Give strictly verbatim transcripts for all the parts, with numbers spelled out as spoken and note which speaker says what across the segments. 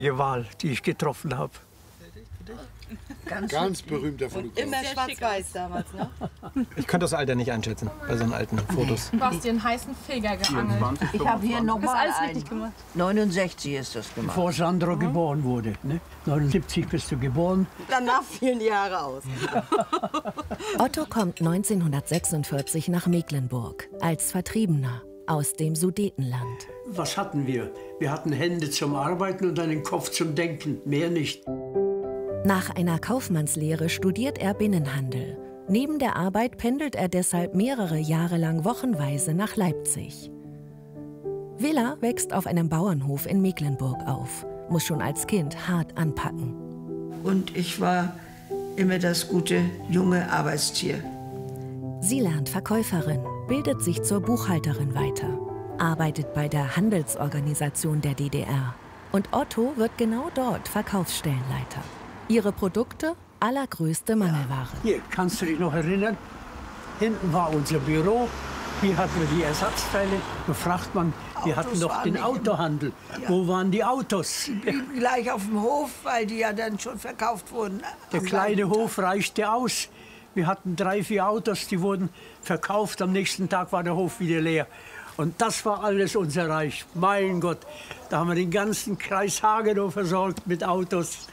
Speaker 1: Wahl, die ich getroffen habe.
Speaker 2: Ganz, Ganz berühmter Fotograf.
Speaker 3: Immer schwarz-weiß damals, ne?
Speaker 4: Ich könnte das Alter nicht einschätzen bei so alten Fotos.
Speaker 5: Du hast dir einen heißen Feger geangelt.
Speaker 3: Ich habe hier nochmal
Speaker 5: alles
Speaker 3: einen.
Speaker 5: richtig gemacht.
Speaker 3: neunundsechzig ist das gemacht.
Speaker 1: Bevor Sandro mhm. geboren wurde. Ne? neunundsiebzig bist du geboren.
Speaker 3: Danach vielen Jahre aus.
Speaker 6: Otto kommt neunzehnhundertsechsundvierzig nach Mecklenburg als Vertriebener aus dem Sudetenland.
Speaker 1: Was hatten wir? Wir hatten Hände zum Arbeiten und einen Kopf zum Denken, mehr nicht.
Speaker 6: Nach einer Kaufmannslehre studiert er Binnenhandel. Neben der Arbeit pendelt er deshalb mehrere Jahre lang wochenweise nach Leipzig. Willa wächst auf einem Bauernhof in Mecklenburg auf, muss schon als Kind hart anpacken.
Speaker 3: Und ich war immer das gute, junge Arbeitstier.
Speaker 6: Sie lernt Verkäuferin, bildet sich zur Buchhalterin weiter, arbeitet bei der Handelsorganisation der D D R. Und Otto wird genau dort Verkaufsstellenleiter. Ihre Produkte allergrößte Mangelware.
Speaker 1: Hier, kannst du dich noch erinnern? Hinten war unser Büro, hier hatten wir die Ersatzteile. Da fragt man, wir hatten noch den Autohandel. Ja. Wo waren die Autos?
Speaker 3: Die blieben gleich auf dem Hof, weil die ja dann schon verkauft wurden.
Speaker 1: Der kleine Hof reichte aus. Wir hatten drei, vier Autos, die wurden verkauft. Am nächsten Tag war der Hof wieder leer. Und das war alles unser Reich. Mein Gott, da haben wir den ganzen Kreis Hagenow versorgt mit Autos.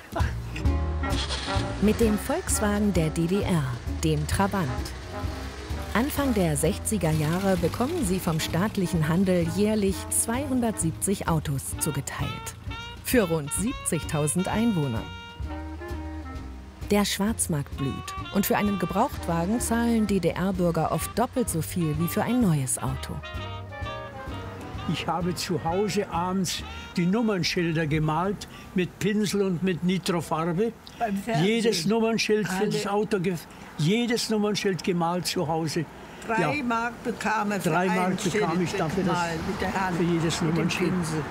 Speaker 6: Mit dem Volkswagen der D D R, dem Trabant. Anfang der sechziger Jahre bekommen sie vom staatlichen Handel jährlich zweihundertsiebzig Autos zugeteilt. Für rund siebzigtausend Einwohner. Der Schwarzmarkt blüht und für einen Gebrauchtwagen zahlen D D R-Bürger oft doppelt so viel wie für ein neues Auto.
Speaker 1: Ich habe zu Hause abends die Nummernschilder gemalt mit Pinsel und mit Nitrofarbe. Jedes Nummernschild für das Auto, jedes Nummernschild gemalt zu Hause.
Speaker 3: Drei ja. Mark bekam er für
Speaker 1: Drei
Speaker 3: ein
Speaker 1: Mark bekam ich dafür das,
Speaker 3: mit der Hand,
Speaker 1: für jedes
Speaker 3: mit
Speaker 1: Nummernschild.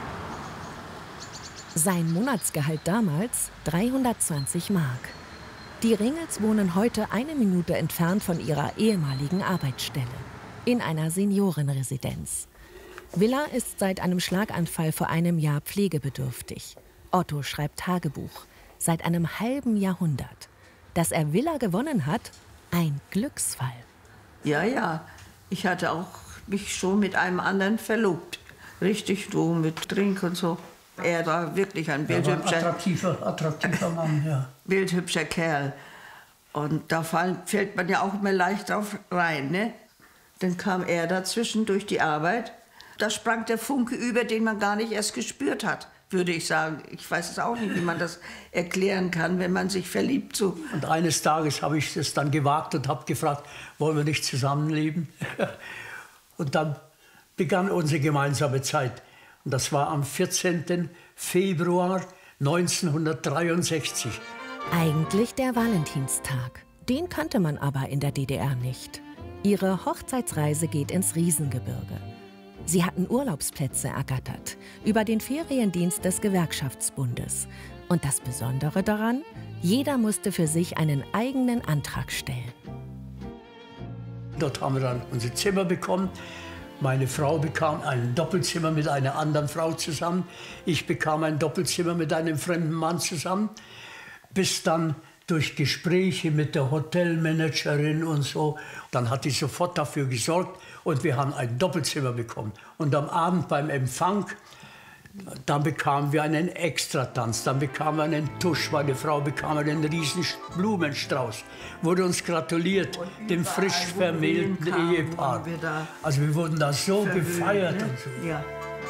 Speaker 6: Sein Monatsgehalt damals dreihundertzwanzig Mark. Die Ringels wohnen heute eine Minute entfernt von ihrer ehemaligen Arbeitsstelle, in einer Seniorenresidenz. Willa ist seit einem Schlaganfall vor einem Jahr pflegebedürftig. Otto schreibt Tagebuch, seit einem halben Jahrhundert. Dass er Willa gewonnen hat, ein Glücksfall.
Speaker 3: Ja, ja, ich hatte auch mich schon mit einem anderen verlobt. Richtig, so mit Trink und so. Er war wirklich ein bildhübscher,
Speaker 1: attraktiver, attraktiver Mann, ja.
Speaker 3: bildhübscher Kerl. Und da fall, fällt man ja auch immer leicht drauf rein, ne? Dann kam er dazwischen durch die Arbeit. Da sprang der Funke über, den man gar nicht erst gespürt hat, würde ich sagen. Ich weiß es auch nicht, wie man das erklären kann, wenn man sich verliebt. So.
Speaker 1: Und eines Tages habe ich es dann gewagt und habe gefragt, wollen wir nicht zusammenleben? Und dann begann unsere gemeinsame Zeit. Und das war am vierzehnten Februar neunzehnhundertdreiundsechzig.
Speaker 6: Eigentlich der Valentinstag. Den kannte man aber in der D D R nicht. Ihre Hochzeitsreise geht ins Riesengebirge. Sie hatten Urlaubsplätze ergattert über den Feriendienst des Gewerkschaftsbundes. Und das Besondere daran, jeder musste für sich einen eigenen Antrag stellen.
Speaker 1: Dort haben wir dann unser Zimmer bekommen. Meine Frau bekam ein Doppelzimmer mit einer anderen Frau zusammen. Ich bekam ein Doppelzimmer mit einem fremden Mann zusammen. Bis dann durch Gespräche mit der Hotelmanagerin und so, dann hat die sofort dafür gesorgt und wir haben ein Doppelzimmer bekommen. Und am Abend beim Empfang, dann bekamen wir einen Extratanz, dann bekamen wir einen Tusch, meine Frau bekam einen riesen Blumenstrauß, wurde uns gratuliert, dem frisch vermählten Ehepaar. Also wir wurden da so gefeiert und so.
Speaker 3: Ja.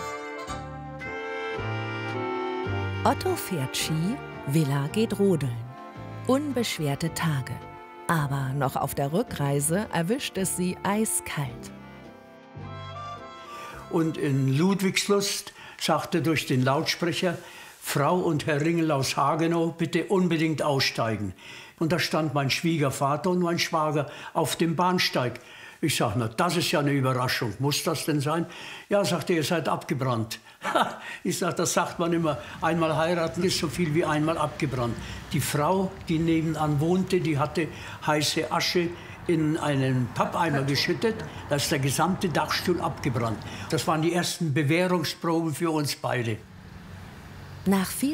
Speaker 6: Otto fährt Ski, Willa geht rodeln. Unbeschwerte Tage. Aber noch auf der Rückreise erwischt es sie eiskalt.
Speaker 1: Und in Ludwigslust sagte durch den Lautsprecher, Frau und Herr Ringel aus Hagenow, bitte unbedingt aussteigen. Und da stand mein Schwiegervater und mein Schwager auf dem Bahnsteig. Ich sage, na, das ist ja eine Überraschung. Muss das denn sein? Ja, sagte er, ihr seid abgebrannt. Ich sage, das sagt man immer, einmal heiraten ist so viel wie einmal abgebrannt. Die Frau, die nebenan wohnte, die hatte heiße Asche in einen Pappeimer geschüttet, da ist der gesamte Dachstuhl abgebrannt. Das waren die ersten Bewährungsproben für uns beide.
Speaker 6: Nach viel